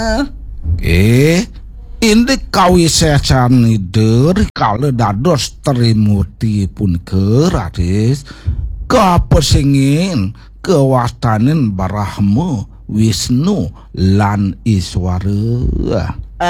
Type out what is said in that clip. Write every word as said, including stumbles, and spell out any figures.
Eh, ini kawisesan dari kalau dados Trimurti pun keradis kapesingin kewastanin Brahma Wisnu lan Iswara.